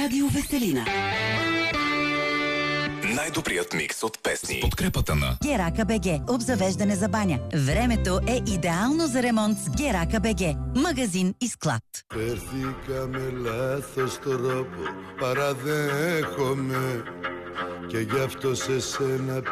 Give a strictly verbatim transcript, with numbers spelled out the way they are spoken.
Радио Веселина. Най-добрият микс от песни. С подкрепата на Герака БГ. Обзавеждане за баня. Времето е идеално за ремонт с Герака БГ. Магазин и склад. Φέρθηκαμε λάθος τρόπο, παραδέχομαι, και γι' αυτό σε σένα